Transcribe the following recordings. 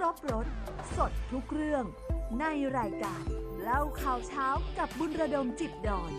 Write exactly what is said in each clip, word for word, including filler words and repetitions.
รบรถสดทุกเรื่องในรายการเล่าข่าวเช้ากับบุญระดมจิตดอน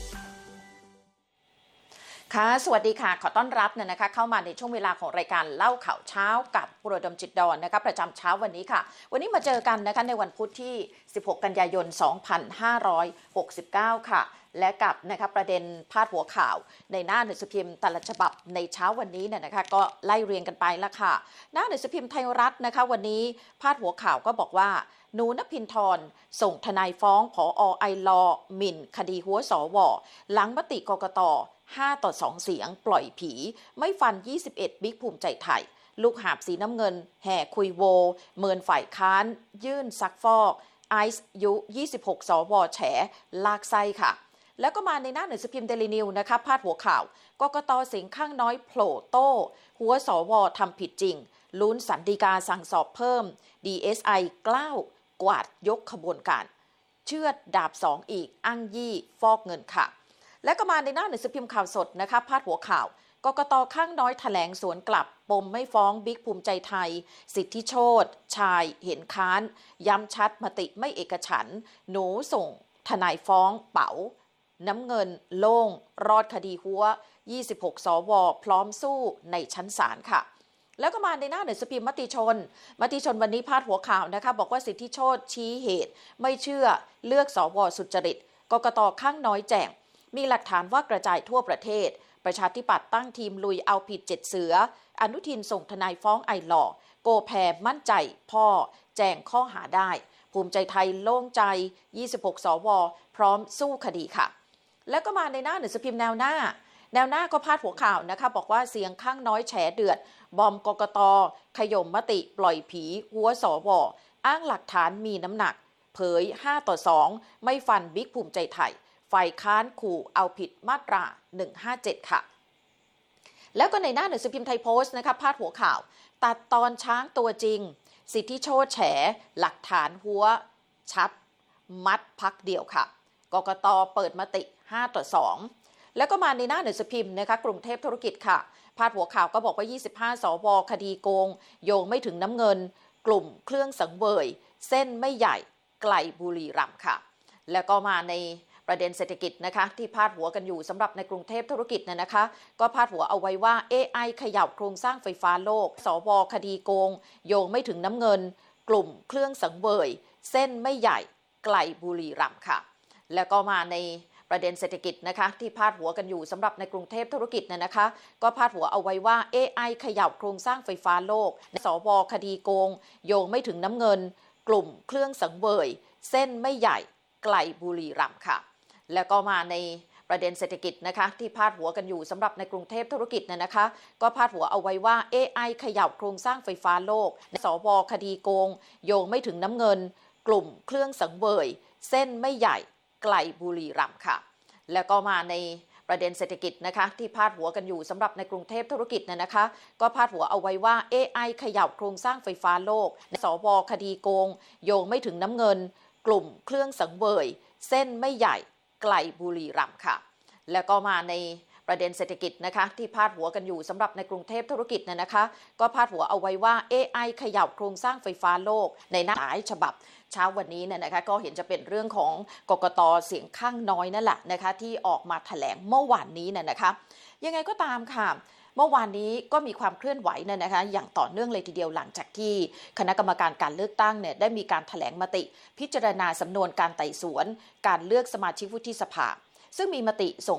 ค่ะสวัสดีค่ะขอต้อนรับนะคะเข้ามาในช่วงเวลาของรายการเล่าข่าวเช้ากับบุญระดมจิตดอนนะคะประจำเช้าวันนี้ค่ะวันนี้มาเจอกันนะคะในวันพุธที่สิบหกกันยายนสองพันห้าร้อยหกสิบเก้าค่ะและกับนะคะประเด็นพาดหัวข่าวในหน้าหนังสือพิมพ์แต่ละฉบับในเช้าวันนี้เนี่ยนะคะก็ไล่เรียงกันไปละค่ะหน้าหนังสือพิมพ์ไทยรัฐนะคะวันนี้พาดหัวข่าวก็บอกว่าหนูณภินทรส่งทนายฟ้องผอ.ไอลอหมิ่นคดีหัวสวหลังมติกกตห้าต่อสองเสียงปล่อยผีไม่ฟันยี่สิบเอ็ดบิ๊กภูมิใจไทยลูกหาบสีน้ำเงินแห่คุยโวเมินฝ่ายค้านยื่นซักฟอกไอซ์ยุยี่สิบหกสวแฉลากไส้ค่ะแล้วก็มาในหน้าหนังสือพิมพ์เดลินิวนะคะพาดหัวข่าวกกตเสียงข้างน้อยโผล่โต้หัวสวทำผิดจริงลุ้นสันฎีกาสั่งสอบเพิ่ม ดี เอส ไอ กล้าวกวาดยกขบวนการเชือดดาบสองอีกอ้างยี่ฟอกเงินค่ะและก็มาในหน้าหนังสือพิมพ์ข่าวสดนะคะพาดหัวข่าวกกตข้างน้อยแถลงสวนกลับปมไม่ฟ้องบิ๊กภูมิใจไทยสิทธิโชติชายเห็นค้านย้ำชัดมติไม่เอกฉันท์หนูส่งทนายฟ้องเป๋าน้ำเงินโล่งรอดคดีหัวยี่สิบหกสวพร้อมสู้ในชั้นศาลค่ะแล้วก็มาในหน้าหนังสือพิมพ์มติชนมติชนวันนี้พาดหัวข่าวนะคะบอกว่าสิทธิโชติชี้เหตุไม่เชื่อเลือกสวสุจริตกกตข้างน้อยแจ้งมีหลักฐานว่ากระจายทั่วประเทศประชาธิปัตย์ตั้งทีมลุยเอาผิดเจ็ดเสืออนุทินส่งทนายฟ้องไอหล่อโกแพรมั่นใจพ่อแจ้งข้อหาได้ภูมิใจไทยโล่งใจยี่สิบหกสวพร้อมสู้คดีค่ะแล้วก็มาในหน้าหนังสือพิมพ์แนวหน้าแนวหน้าก็พาดหัวข่าวนะคะบอกว่าเสียงข้างน้อยแฉเดือดบอมกกตขย่มมติปล่อยผีหัวสวอ้างหลักฐานมีน้ำหนักเผยห้าต่อสองไม่ฟันบิ๊กภูมิใจไทยฝ่ายค้านขู่เอาผิดมาตราหนึ่งห้าเจ็ดค่ะแล้วก็ในหน้าหนังสือพิมพ์ไทยโพสต์นะคะพาดหัวข่าวตัดตอนช้างตัวจริงสิทธิโชติแฉหลักฐานหัวชัดมัดพักเดียวค่ะกกตเปิดมติห้าต่อสองแล้วก็มาในหน้าหนังสือพิมพ์นะคะกรุงเทพธุรกิจค่ะพาดหัวข่าวก็บอกว่ายี่สิบห้าสวคดีโกงโยงไม่ถึงน้ำเงินกลุ่มเครื่องสังเวยเส้นไม่ใหญ่ไกลบุรีรัมย์ค่ะแล้วก็มาในประเด็นเศรษฐกิจนะคะที่พาดหัวกันอยู่สำหรับในกรุงเทพธุรกิจนะนะคะก็พาดหัวเอาไว้ว่า เอ ไอ เขย่าโครงสร้างไฟฟ้าโลกสวคดีโกงโยงไม่ถึงน้ำเงินกลุ่มเครื่องสังเวยเส้นไม่ใหญ่ไกลบุรีรัมย์ค่ะแล้วก็มาในประเด็นเศรษฐกิจนะคะที่พาดหัวกันอยู่สำหรับในกรุงเทพธุรกิจนะนะคะก็พาดหัวเอาไว้ว่า เอ ไอ เขย่าโครงสร้างไฟฟ้าโลกสวคดีโกงโยงไม่ถึงน้ำเงินกลุ่มเครื่องสังเวยเส้นไม่ใหญ่ไกลบุรีรัมย์ค่ะแล้วก็มาในประเด็นเศรษฐกิจนะคะที่พาดหัวกันอยู่สำหรับในกรุงเทพธุรกิจนะนะคะก็พาดหัวเอาไว้ว่า เอ ไอ เขย่าโครงสร้างไฟฟ้าโลกสวคดีโกงโยงไม่ถึงน้ำเงินกลุ่มเครื่องสังเวยเส้นไม่ใหญ่ไกลบุรีรัมย์ค่ะแล้วก็มาในประเด็นเศรษฐกิจนะคะที่พาดหัวกันอยู่สำหรับในกรุงเทพธุรกิจนะนะคะก็พาดหัวเอาไว้ว่า เอ ไอ เขย่าโครงสร้างไฟฟ้าโลกสวคดีโกงโยงไม่ถึงน้ำเงินกลุ่มเครื่องสังเวยเส้นไม่ใหญ่ไกลบุรีรัมย์ค่ะแล้วก็มาในประเด็นเศรษฐกิจนะคะที่พาดหัวกันอยู่สำหรับในกรุงเทพธุรกิจนะนะคะก็พาดหัวเอาไว้ว่า เอ ไอ เขย่าโครงสร้างไฟฟ้าโลกในหน้าหลายฉบับเช้าวันนี้เนี่ยนะคะก็เห็นจะเป็นเรื่องของกกตเสียงข้างน้อยนั่นแหละนะคะที่ออกมาแถลงเมื่อวานนี้น่ะนะคะยังไงก็ตามค่ะเมื่อวานนี้ก็มีความเคลื่อนไหวเนี่ยนะคะอย่างต่อเนื่องเลยทีเดียวหลังจากที่คณะกรรมการการเลือกตั้งเนี่ยได้มีการแถลงมติพิจารณาสำนวนการไต่สวนการเลือกสมาชิกวุฒิสภาซึ่งมีมติส่ง